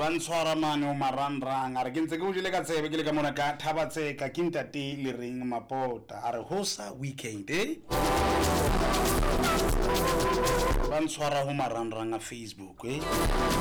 Banswara mane o marangrang a re ke ntse ke o jile ka tsebe ke le ka mona ka thabatse ka kintate le ring mapota a re hosa weekend Banswara ho marangrang a Facebook